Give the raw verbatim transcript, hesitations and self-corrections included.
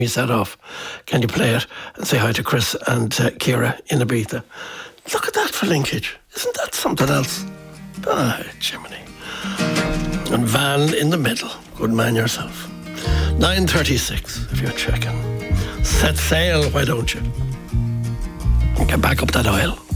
We set off. Can you play it and say hi to Chris and uh, Ciara in Ibiza? Look at that for linkage. Isn't that something else? Ah, Jiminy. And Van in the middle. Good man yourself. nine thirty-six, if you're checking. Set sail, why don't you? Get back up that aisle.